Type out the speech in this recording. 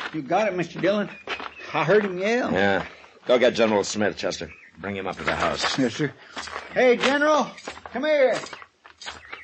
You got it, Mr. Dillon. I heard him yell. Yeah. Go get General Smith, Chester. Bring him up to the house. Yes, sir. Hey, General, come here.